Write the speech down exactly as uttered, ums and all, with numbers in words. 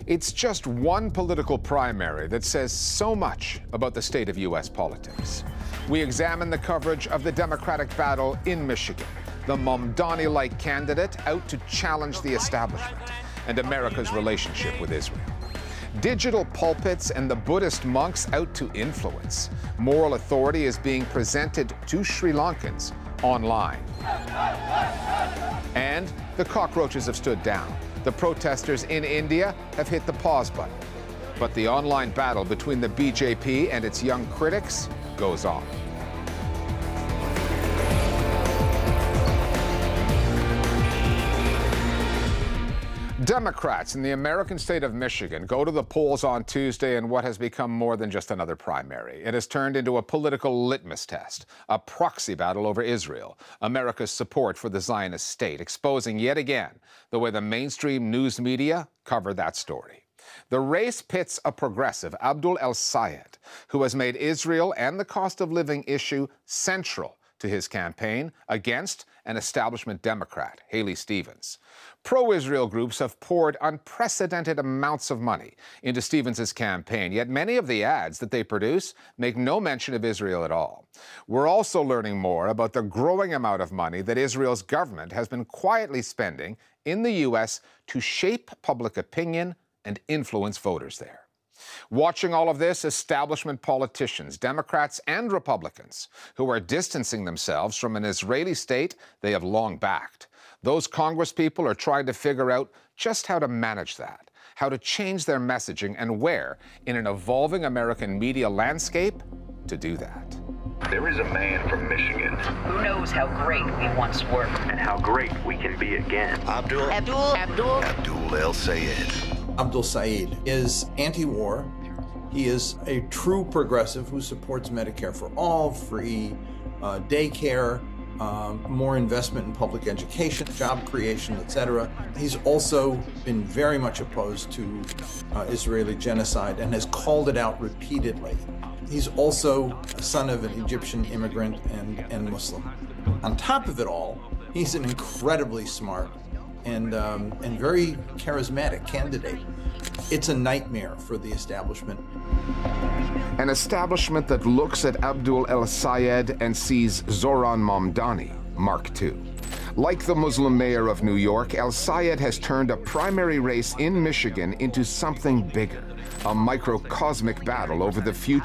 It's just one political primary that says so much about the state of U S politics. We examine the coverage of the Democratic battle in Michigan, the Mamdani-like candidate out to challenge the establishment, and America's relationship with Israel. Digital pulpits and the Buddhist monks out to influence. Moral authority is being presented to Sri Lankans online. And the cockroaches have stood down. The protesters in India have hit the pause button. But the online battle between the B J P and its young critics goes on. Democrats in the American state of Michigan go to the polls on Tuesday in what has become more than just another primary. It has turned into a political litmus test, a proxy battle over Israel, America's support for the Zionist state, exposing yet again the way the mainstream news media cover that story. The race pits a progressive, Abdul El-Sayed, who has made Israel and the cost of living issue central to his campaign, against an establishment Democrat, Haley Stevens. Pro-Israel groups have poured unprecedented amounts of money into Stevens' campaign, yet many of the ads that they produce make no mention of Israel at all. We're also learning more about the growing amount of money that Israel's government has been quietly spending in the U S to shape public opinion and influence voters there. Watching all of this, establishment politicians, Democrats and Republicans, who are distancing themselves from an Israeli state they have long backed. Those congresspeople are trying to figure out just how to manage that, how to change their messaging, and where, in an evolving American media landscape, to do that. There is a man from Michigan who knows how great we once were and how great we can be again. Abdul Abdul Abdul Abdul El-Sayed. Abdul Sayed is anti-war. He is a true progressive who supports Medicare for all, free uh, daycare, um, more investment in public education, job creation, et cetera. He's also been very much opposed to uh, Israeli genocide and has called it out repeatedly. He's also a son of an Egyptian immigrant and, and Muslim. On top of it all, he's an incredibly smart and, um, and very charismatic candidate. It's a nightmare for the establishment. An establishment that looks at Abdul El-Sayed and sees Zohran Mamdani, Mark two. Like the Muslim mayor of New York, El-Sayed has turned a primary race in Michigan into something bigger, a microcosmic battle over the future